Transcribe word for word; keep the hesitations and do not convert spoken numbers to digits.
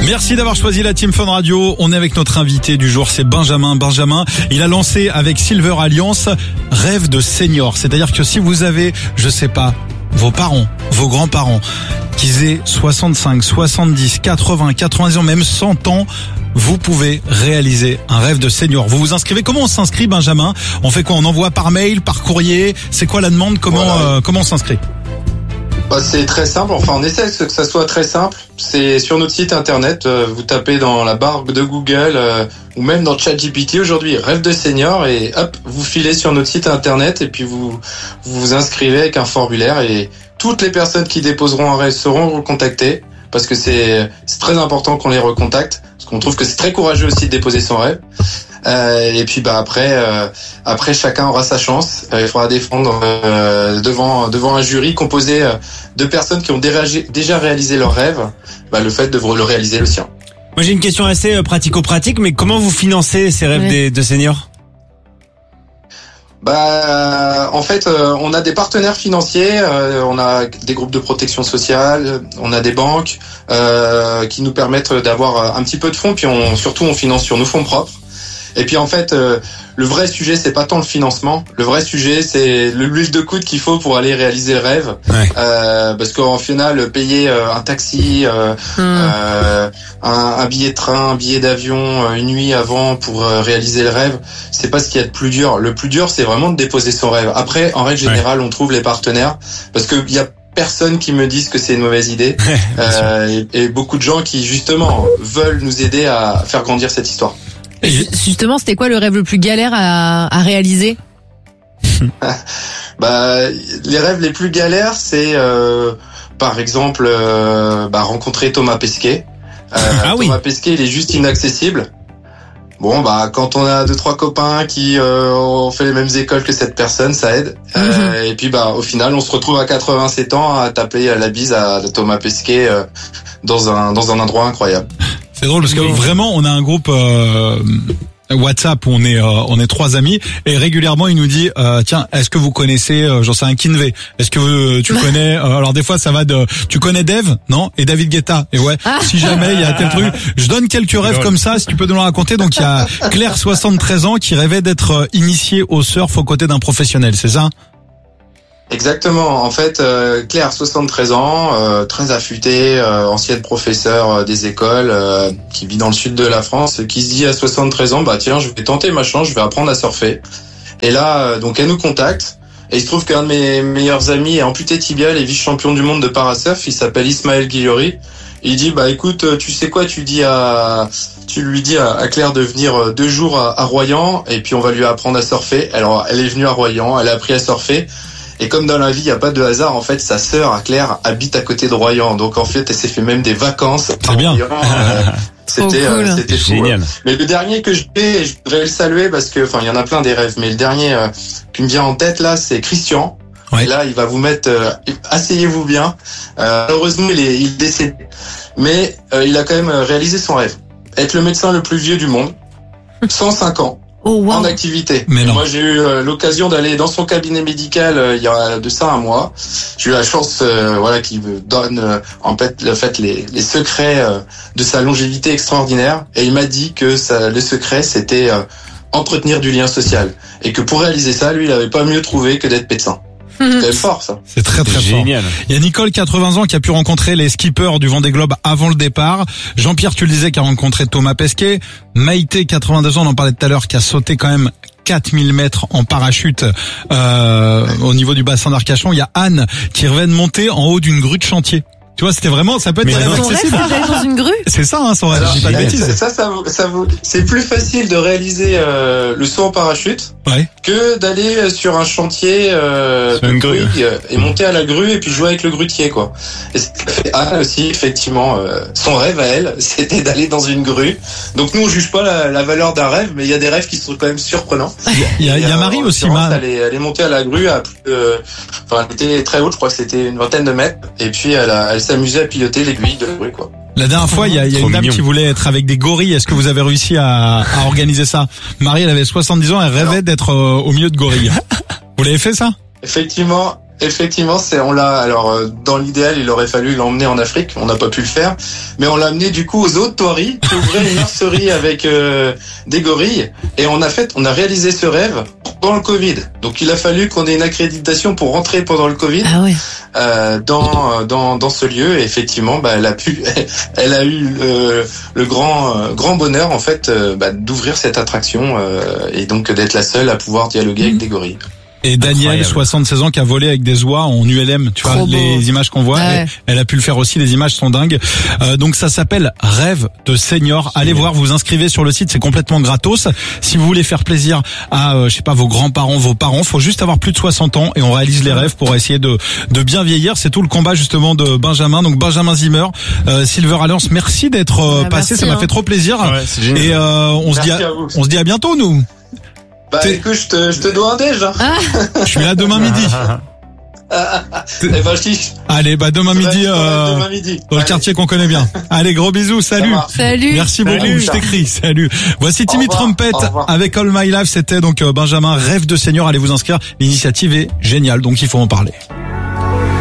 Merci d'avoir choisi la Team Fun Radio. On est avec notre invité du jour, c'est Benjamin. Benjamin, il a lancé avec Silver Alliance Rêve de Senior. C'est-à-dire que si vous avez, je sais pas, vos parents, vos grands-parents, qu'ils aient soixante-cinq, soixante-dix, quatre-vingts, quatre-vingts ans, même cent ans, vous pouvez réaliser un rêve de senior. Vous vous inscrivez. Comment on s'inscrit, Benjamin? On fait quoi? On envoie par mail, par courrier? C'est quoi la demande? Comment, voilà. euh, comment on s'inscrit? Bah, c'est très simple, enfin on essaie que ça soit très simple. C'est sur notre site internet, euh, vous tapez dans la barre de Google euh, ou même dans ChatGPT aujourd'hui, rêve de senior, et hop, vous filez sur notre site internet et puis vous vous, vous inscrivez avec un formulaire et toutes les personnes qui déposeront un rêve seront recontactées parce que c'est, c'est très important qu'on les recontacte parce qu'on trouve que c'est très courageux aussi de déposer son rêve. Euh, et puis bah après, euh, après chacun aura sa chance. Euh, il faudra défendre euh, devant devant un jury composé euh, de personnes qui ont déjà, déjà réalisé leur rêve, bah, le fait de le réaliser le sien. Moi j'ai une question assez euh, pratico-pratique, mais comment vous financez ces rêves ouais. des, de seniors? Bah, en fait, euh, on a des partenaires financiers, euh, on a des groupes de protection sociale, on a des banques euh, qui nous permettent d'avoir un petit peu de fonds, puis on, surtout on finance sur nos fonds propres. Et puis en fait, euh, le vrai sujet, c'est pas tant le financement. Le vrai sujet, c'est le l'huile de coude qu'il faut pour aller réaliser le rêve. Ouais. Euh, parce qu'en final, payer euh, un taxi, euh, mmh. euh, un, un billet de train, un billet d'avion, une nuit avant pour euh, réaliser le rêve, c'est pas ce qu'il y a de plus dur. Le plus dur, c'est vraiment de déposer son rêve. Après, en règle générale, ouais. on trouve les partenaires parce que il y a personne qui me dise que c'est une mauvaise idée. euh, et, et beaucoup de gens qui justement veulent nous aider à faire grandir cette histoire. Justement, c'était quoi le rêve le plus galère à, à réaliser? Bah, les rêves les plus galères, c'est euh, par exemple euh, bah, rencontrer Thomas Pesquet. Euh, ah oui. Thomas Pesquet, il est juste inaccessible. Bon, bah quand on a deux trois copains qui euh, ont fait les mêmes écoles que cette personne, ça aide. Mm-hmm. Euh, et puis bah au final, on se retrouve à quatre-vingt-sept ans à taper la bise à Thomas Pesquet euh, dans un dans un endroit incroyable. C'est drôle parce que vraiment on a un groupe euh, WhatsApp où on est euh, on est trois amis et régulièrement il nous dit euh, tiens, est-ce que vous connaissez euh, j'en sais un Kinvey, est-ce que euh, tu connais euh, alors des fois ça va de tu connais Dave non et David Guetta et ouais ah. si jamais il y a tel truc je donne quelques rêves comme ça si tu peux nous le raconter. Donc il y a Claire soixante-treize ans qui rêvait d'être initiée au surf aux côtés d'un professionnel, c'est ça? Exactement. En fait, euh, Claire, soixante-treize ans, euh, très affûtée, euh, ancienne professeure euh, des écoles, euh, qui vit dans le sud de la France, qui se dit à soixante-treize ans, bah tiens, je vais tenter ma chance, je vais apprendre à surfer. Et là, euh, donc elle nous contacte. Et il se trouve qu'un de mes meilleurs amis est amputé tibial et vice-champion du monde de parasurf. Il s'appelle Ismaël Guillori. Il dit bah écoute, tu sais quoi, tu dis à, tu lui dis à Claire de venir deux jours à, à Royan et puis on va lui apprendre à surfer. Alors elle est venue à Royan, elle a appris à surfer. Et comme dans la vie, il n'y a pas de hasard, en fait, sa sœur, Claire, habite à côté de Royan. Donc, en fait, elle s'est fait même des vacances. C'est bien. Royan, euh, c'était, oh, cool. euh, c'était fou. Génial. Ouais. Mais le dernier que je fais, je voudrais le saluer parce que, enfin, il y en a plein des rêves. Mais le dernier euh, qui me vient en tête, là, c'est Christian. Ouais. Et là, il va vous mettre, euh, asseyez-vous bien. Euh, malheureusement, il est, il est décédé. Mais euh, il a quand même réalisé son rêve. Être le médecin le plus vieux du monde. cent cinq ans. Oh, wow. En activité. Mais moi, j'ai eu euh, l'occasion d'aller dans son cabinet médical euh, il y a de ça un mois. J'ai eu la chance, euh, voilà, qu'il me donne euh, en fait le fait les, les secrets euh, de sa longévité extraordinaire. Et il m'a dit que ça, le secret, c'était euh, entretenir du lien social, et que pour réaliser ça, lui, il avait pas mieux trouvé que d'être médecin. C'est quand même fort, ça. C'est très très génial. Fort. Il y a Nicole, quatre-vingts ans, qui a pu rencontrer les skippers du Vendée Globe avant le départ. Jean-Pierre, tu le disais, qui a rencontré Thomas Pesquet. Maïté, quatre-vingt-deux ans, on en parlait tout à l'heure, qui a sauté quand même quatre mille mètres en parachute euh, au niveau du bassin d'Arcachon. Il y a Anne, qui revient de monter en haut d'une grue de chantier. Tu vois, c'était vraiment, ça peut être très accessible. D'aller dans une grue. C'est ça, hein, son rêve. Je dis pas de bêtises. C'est ça, ça vous, ça vous, c'est plus facile de réaliser euh, le saut en parachute ouais. que d'aller sur un chantier euh, de grue euh, et monter à la grue et puis jouer avec le grutier, quoi. Et Anne aussi, effectivement, euh, son rêve à elle, c'était d'aller dans une grue. Donc nous, on juge pas la, la valeur d'un rêve, mais il y a des rêves qui sont quand même surprenants. Il y a, il y a Marie aussi, ma... elle, est, elle est montée à la grue à plus de, enfin, elle était très haute, je crois que c'était une vingtaine de mètres, et puis elle a, elle s'amusait à piloter l'aiguille de la grue, quoi. La dernière fois, il y a, il y a une dame mignon. qui voulait être avec des gorilles. Est-ce que vous avez réussi à, à organiser ça? Marie, elle avait soixante-dix ans, elle rêvait d'être euh, au milieu de gorilles. Vous l'avez fait, ça? Effectivement. Effectivement, c'est on l'a. Alors, euh, dans l'idéal, il aurait fallu l'emmener en Afrique. On n'a pas pu le faire, mais on l'a amené du coup aux autres Tories, qui ouvraient une nurserie avec euh, des gorilles. Et on a fait, on a réalisé ce rêve pendant le Covid. Donc, il a fallu qu'on ait une accréditation pour rentrer pendant le Covid Ah ouais. euh, dans dans dans ce lieu. Et effectivement, bah, elle a pu, elle a eu euh, le grand euh, grand bonheur en fait euh, bah, d'ouvrir cette attraction euh, et donc d'être la seule à pouvoir dialoguer avec des gorilles. Et Daniel, Incroyable. soixante-seize ans, qui a volé avec des oies en U L M. Tu vois, Trop beau. les images qu'on voit, Ouais. elle, elle a pu le faire aussi, les images sont dingues. Euh, donc ça s'appelle Rêve de Senior. Allez voir, vous inscrivez sur le site, c'est complètement gratos. Si vous voulez faire plaisir à, euh, je sais pas, vos grands-parents, vos parents, faut juste avoir plus de soixante ans et on réalise les rêves pour essayer de, de bien vieillir. C'est tout le combat justement de Benjamin. Donc Benjamin Zimmer, euh, Silver Alliance, merci d'être euh, Ouais, passé, merci, ça m'a hein. fait trop plaisir. Ouais, c'est génial. Et euh, on se dit, Merci à, à vous. on se dit à bientôt nous. Bah T'es- écoute, je te je te dois un déj. Hein. Je suis là demain midi. Eh ben chiche. Allez, bah demain midi. Euh, Demain midi. Dans le Allez, quartier qu'on connaît bien. Allez, gros bisous, ça salut. marche. Salut. Merci beaucoup, Salut. je t'écris, salut. Voici Timmy Au revoir, Trumpet au revoir. avec All My Life, c'était donc euh, Benjamin, Rêve de Senior, allez vous inscrire, l'initiative est géniale, donc il faut en parler.